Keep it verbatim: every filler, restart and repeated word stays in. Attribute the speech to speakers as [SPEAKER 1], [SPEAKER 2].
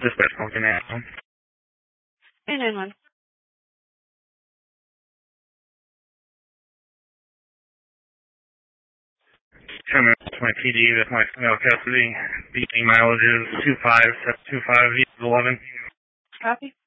[SPEAKER 1] Dispatch Pumpkin Avenue.
[SPEAKER 2] Hey, nine one.
[SPEAKER 1] ten minutes to my P D with my female custody. Beating mileage is two five seven two five eleven.
[SPEAKER 2] Copy.